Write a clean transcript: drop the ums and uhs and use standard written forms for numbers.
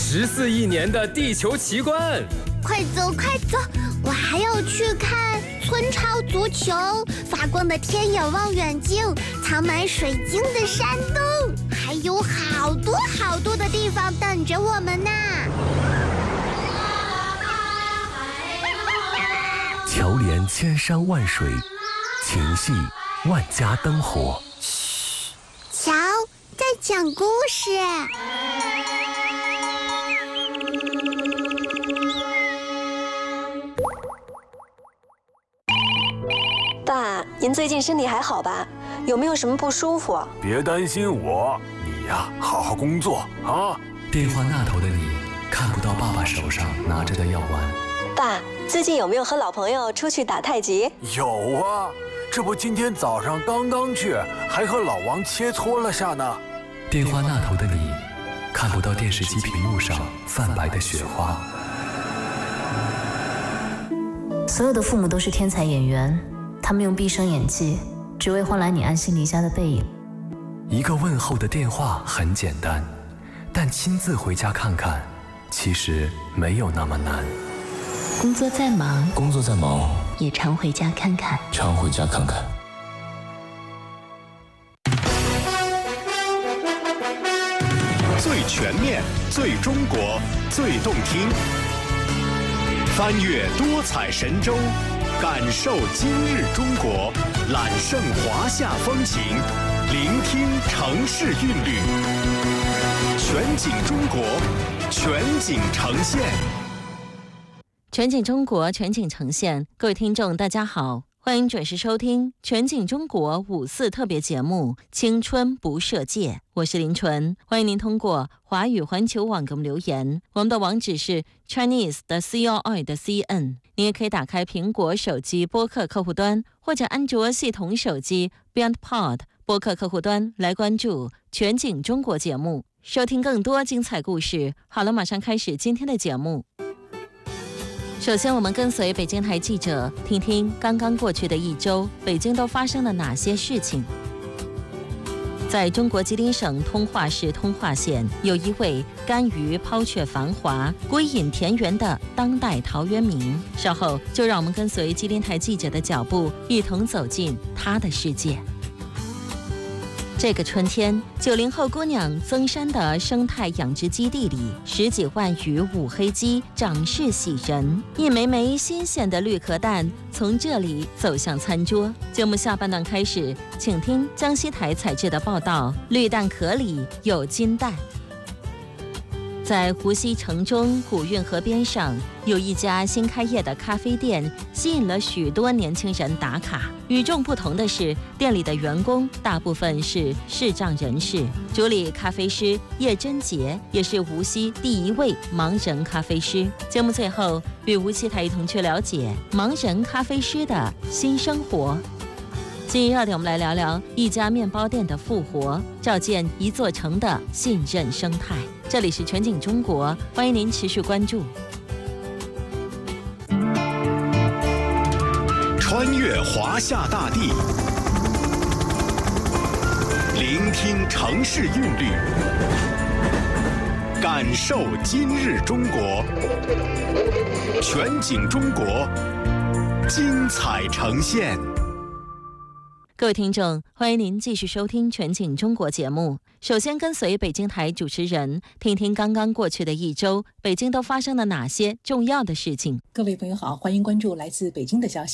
14亿年的地球奇观。 快走快走，我还要去看村超足球，发光的天眼望远镜，藏满水晶的山洞，还有好多好多的地方等着我们呢。 桥连千山万水，情系万家灯火。 嘘，瞧，在讲故事。 爸，您最近身体还好吧？有没有什么不舒服？ 别担心我，你呀，好好工作啊。 电话那头的你看不到爸爸手上拿着的药丸。 爸，最近有没有和老朋友出去打太极？ 有啊，这不今天早上刚刚去，还和老王切磋了下呢。 电话那头的你看不到电视机屏幕上泛白的雪花。 所有的父母都是天才演员，他们用毕生演技，只为换来你安心离家的背影。 一个问候的电话很简单，但亲自回家看看，其实没有那么难。 工作再忙，也常回家看看。 最全面、最中国、最动听，翻越多彩神州，感受今日中国，揽胜华夏风情，聆听城市韵律，全景中国，全景呈现。 全景中国，全景呈现。各位听众大家好，欢迎准时收听全景中国54特别节目《青春不设界》，我是林纯。欢迎您通过华语环球网给我们留言，我们的网址是 Chinese 的 CRI 的 CN。你也可以打开苹果手机播客客户端，或者安卓系统手机 BeyondPod 播客客户端来关注全景中国节目，收听更多精彩故事。好了，马上开始今天的节目。首先，我们跟随北京台记者听听刚刚过去的一周，北京都发生了哪些事情。在中国吉林省通化市通化县，有一位甘于抛却繁华、归隐田园的当代陶渊明。稍后就让我们跟随吉林台记者的脚步，一同走进他的世界。这个春天，90后姑娘增山的生态养殖基地里，10几万羽五黑鸡长势喜人，一枚枚新鲜的绿壳蛋从这里走向餐桌。节目下半段开始，请听江西台采制的报道：绿蛋壳里有金蛋。在湖西城中古运河边上，有一家新开业的咖啡店，吸引了许多年轻人打卡。与众不同的是，店里的员工大部分是视障人士。主理咖啡师叶真杰也是无锡第一位盲人咖啡师。节目最后，与无锡台一同去了解盲人咖啡师的新生活。今日热点，我们来聊聊一家面包店的复活，照见一座城的信任生态。这里是全景中国，欢迎您持续关注。 穿越华夏大地，聆听城市韵律，感受今日中国，全景中国，精彩呈现。 各位听众，欢迎您继续收听全景中国节目。首先跟随北京台主持人，听听刚刚过去的一周，北京都发生了哪些重要的事情。 各位朋友好，欢迎关注来自北京的消息。